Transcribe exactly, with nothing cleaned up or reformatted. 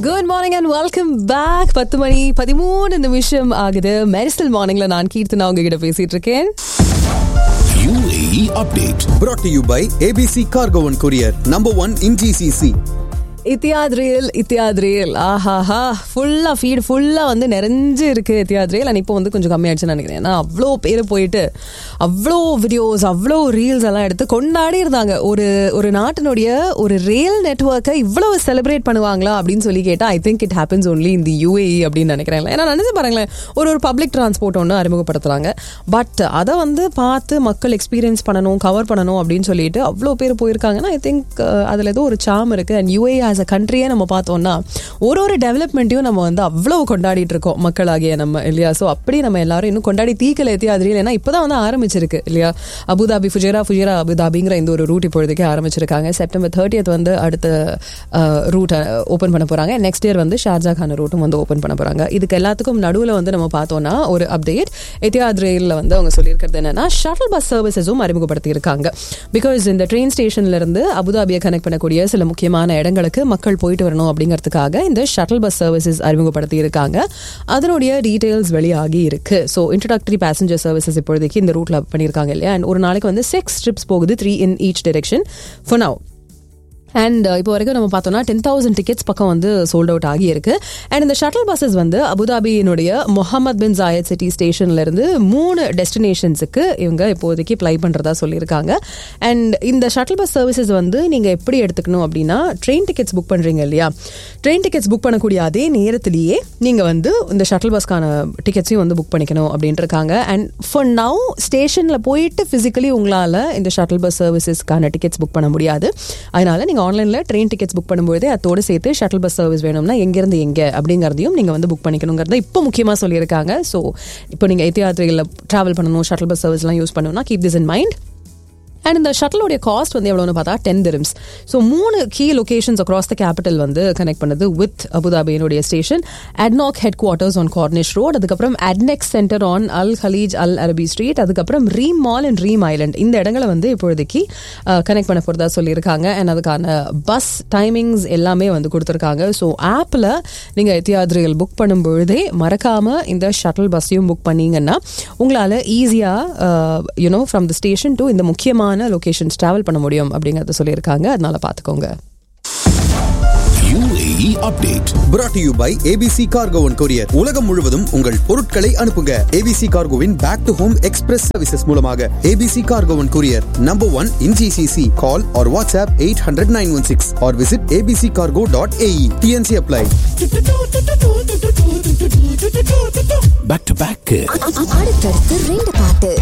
Good morning and welcome back. பத்து மணி பதிமூணு நிமிஷம் ஆகுது. மெரிசல் மார்னிங்ல நான் கீர்த்தனா உங்ககிட்ட பேசிட்டு இருக்கேன். U A E update brought to you by A B C Cargo and Courier, number one in G C C. இத்தியாத் ரயில் இத்தியாத் ரயில் ஆஹாஹா ஃபுல்லா ஃபீட் ஃபுல்லா வந்து நிறைஞ்சு இருக்கு இத்தியாத் ரயில். அண்ட் இப்போ வந்து கொஞ்சம் கம்மியாயிடுச்சுன்னு நினைக்கிறேன். ஏன்னா அவ்வளோ பேர் போயிட்டு அவ்வளோ வீடியோஸ் அவ்வளோ ரீல்ஸ் எல்லாம் எடுத்து கொண்டாடி இருந்தாங்க. ஒரு ஒரு நாட்டினுடைய ஒரு ரயில் நெட்வொர்க்கை இவ்வளவு செலிப்ரேட் பண்ணுவாங்களா அப்படின்னு சொல்லி கேட்டால் I think it happens only இந்த U A E அப்படின்னு நினைக்கிறேன். ஏன்னா நினைச்சு பாருங்களேன், ஒரு ஒரு பப்ளிக் டிரான்ஸ்போர்ட் ஒன்று அறிமுகப்படுத்துறாங்க. பட் அதை வந்து பார்த்து மக்கள் எக்ஸ்பீரியன்ஸ் பண்ணணும், கவர் பண்ணணும் அப்படின்னு சொல்லிட்டு அவ்வளோ பேர் போயிருக்காங்கன்னா ஐ திங்க் அதில் ஏதோ ஒரு சாம் இருக்கு. And U A E as a countryயே நம்ம பார்த்தோம்னா ஒரு ஒரு டெவலப்மெண்ட்டையும் நம்ம வந்து அவ்வளவு கொண்டாடிட்டு இருக்கோம் மக்களாகிய நம்ம இல்லையா. ஸோ அப்படி நம்ம எல்லாரும் இன்னும் கொண்டாடி தீக்கல எத்தியாதிரி. ஏன்னா இப்போதான் வந்து ஆரம்பிச்சிருக்கு இல்லையா. அபுதாபி ஃபுஜேரா ஃபுஜேரா அபுதாபிங்கிற இந்த ஒரு ரூட் இப்பொழுதுக்கே ஆரம்பிச்சிருக்காங்க. செப்டம்பர் தேர்ட்டியத் வந்து அடுத்த ரூட்டை ஓப்பன் பண்ண போறாங்க. நெக்ஸ்ட் இயர் வந்து ஷார்ஜாக்கான ரூட்டும் வந்து ஓப்பன் பண்ண போறாங்க. இதுக்கு எல்லாத்துக்கும் நடுவில் வந்து நம்ம பார்த்தோம்னா ஒரு அப்டேட் எத்தியாத் ரயில்ல வந்து அவங்க சொல்லியிருக்கிறது என்னன்னா ஷட்டில் பஸ் சர்வீசஸும் அறிமுகப்படுத்தி இருக்காங்க. பிகாஸ் இந்த ட்ரெயின் ஸ்டேஷன்ல இருந்து அபுதாபியை கனெக்ட் பண்ணக்கூடிய சில முக்கியமான இடங்களுக்கு மக்கள் போயிட்டு வரணும் அப்படிங்கிறதுக்காக இந்த ஷட்டில் பஸ் சர்வீசஸ் அறிமுகப்படுத்தி இருக்காங்க. அதனுடைய டீடைல்ஸ் வெளியாகி இருக்கு. ஸோ இன்ட்ரோடக்டரி பேசஞ்சர் சர்வீசஸ் இப்போதைக்கு இந்த ரூட்ல பண்ணியிருக்காங்க இல்லையா. அண்ட் ஒரு நாளைக்கு வந்து சிக்ஸ் ட்ரிப்ஸ் போகுது, three in each direction for now. And இப்போ வரைக்கும் நம்ம பார்த்தோம்னா டென் தௌசண்ட் டிக்கெட்ஸ் பக்கம் வந்து சோல்ட் அவுட் ஆகி இருக்கு. அண்ட் இந்த ஷட்டில் பஸ்ஸஸ் வந்து அபுதாபியினுடைய முகமது பின் ஜாயத் சிட்டி ஸ்டேஷன்ல இருந்து மூணு டெஸ்டினேஷன்ஸுக்கு இவங்க இப்போதைக்கு ப்ளை பண்றதா சொல்லியிருக்காங்க. அண்ட் இந்த ஷட்டில் பஸ் சர்வீசஸ் வந்து நீங்க எப்படி எடுத்துக்கணும் அப்படின்னா, ட்ரெயின் டிக்கெட்ஸ் புக் பண்றீங்க இல்லையா, ட்ரெயின் டிக்கெட்ஸ் புக் பண்ணக்கூடிய அதே நேரத்திலேயே நீங்க வந்து இந்த ஷட்டில் பஸ்க்கான டிக்கெட்ஸையும் வந்து புக் பண்ணிக்கணும் அப்படின்ட்டு இருக்காங்க. அண்ட் ஃபார் நவ் ஸ்டேஷன்ல போயிட்டு பிசிக்கலி உங்களால இந்த ஷட்டில் பஸ் சர்வீசஸ்க்கான டிக்கெட்ஸ் புக் பண்ண முடியாது. அதனால நீங்க ஆன்லைன்ல ட்ரெயின் டிக்கெட்ஸ் புக் பண்ணும்போது அதோட சேர்த்து ஷட்டில் பஸ் சர்வீஸ் வேணும்னா எங்கிருந்து எங்க அப்படிங்கறதையும் நீங்க வந்து புக் பண்ணிக்கணுங்கிறத இப்போ முக்கியமா சொல்லியிருக்காங்க. ஸோ இப்போ நீங்க எத்தியாத் ரயில்ல டிராவல் பண்ணணும், ஷட்டில் பஸ் சர்வீஸ் எல்லாம் யூஸ் பண்ணணும்னா keep this in mind. And இந்த ஷட்டிலோடைய காஸ்ட் வந்து எவ்வளோன்னு பார்த்தா டென் திரம்ஸ். ஸோ மூணு key locations across the capital வந்து கனெக்ட் பண்ணுது with அபுதாபியினுடைய station. அட்னாக் head quarters on Cornish road, அதுக்கப்புறம் அட்னெக்ஸ் சென்டர் ஆன் அல் ஹலீஜ் அல் அரபி ஸ்ட்ரீட், அதுக்கப்புறம் ரீம் மால் அண்ட் ரீம் ஐலண்ட். இந்த இடங்களை வந்து இப்போதைக்கு கனெக்ட் பண்ண போகிறதா சொல்லியிருக்காங்க. அண்ட் அதுக்கான பஸ் டைமிங்ஸ் எல்லாமே வந்து கொடுத்துருக்காங்க. ஸோ ஆப்பில் நீங்கள் எத்தியாத் ரயில் புக் பண்ணும் பொழுதே மறக்காமல் இந்த ஷட்டில் பஸ்ஸையும் புக் பண்ணீங்கன்னா உங்களால் ஈஸியாக you know from the station to இந்த முக்கியமான லொகேஷன்ஸ் டிராவல் பண்ண முடியும் அப்படிங்கறத சொல்லியிருக்காங்க. அதனால பாத்துக்கோங்க. U A E update brought to you by A B C Cargo and Courier. உலகம் முழுவதும் உங்கள் பொருட்களை அனுப்புங்க. A B C Cargoவின் back to home express services மூலமாக. A B C Cargo and Courier, number one in G C C. Call or WhatsApp eight hundred nine one six or visit a b c cargo dot a e. T N C apply. back to back. அடுத்தடுத்து ரெண்டு பாட்டு